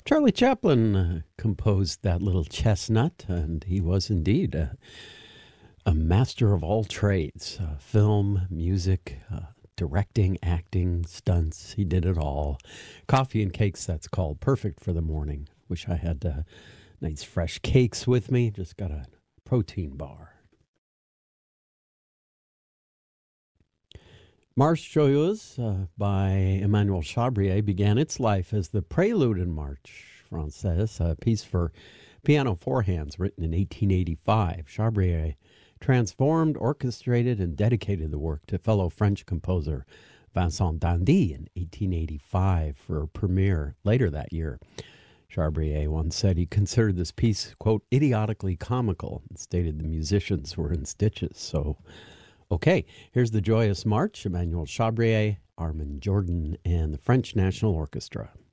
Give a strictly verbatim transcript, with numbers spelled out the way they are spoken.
Charlie Chaplin uh, composed that little chestnut, and he was indeed a, a master of all trades uh, film, music, uh, directing, acting, stunts. He did it all. Coffee and cakes, that's called. Perfect for the morning. Wish I had uh, nice fresh cakes with me. Just got a protein bar. Marche Joyeuse uh, by Emmanuel Chabrier began its life as the Prelude in Marche Française, a piece for piano four hands written in eighteen eighty-five. Chabrier transformed, orchestrated, and dedicated the work to fellow French composer Vincent Dandy in eighteen eighty-five for a premiere later that year. Chabrier once said he considered this piece, quote, idiotically comical, and stated the musicians were in stitches. So, okay, here's the Joyous March, Emmanuel Chabrier, Armand Jordan, and the French National Orchestra.